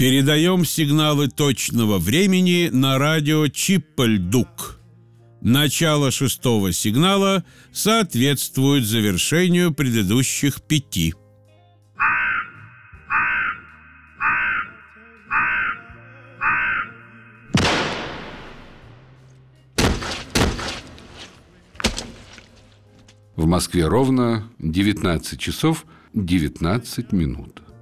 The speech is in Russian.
Передаем сигналы точного времени на радио Чиппельдук. Начало 6-го сигнала соответствует завершению предыдущих 5. В Москве ровно 19 часов 19 минут.